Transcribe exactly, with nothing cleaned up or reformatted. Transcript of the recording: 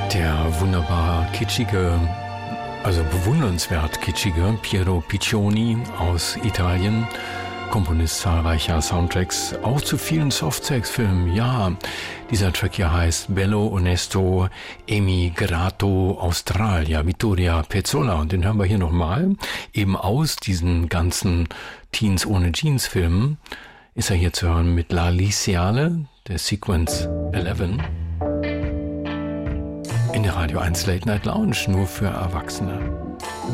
Der wunderbar kitschige, also bewundernswert kitschige Piero Piccioni aus Italien, Komponist zahlreicher Soundtracks, auch zu vielen Softsex-Filmen. Ja, dieser Track hier heißt Bello Onesto Emigrato Australia, Vittoria Pezzola. Und den hören wir hier nochmal. Eben aus diesen ganzen Teens ohne Jeans-Filmen ist er hier zu hören mit La Liciale, der Sequence elf. In der Radio eins Late Night Lounge, nur für Erwachsene.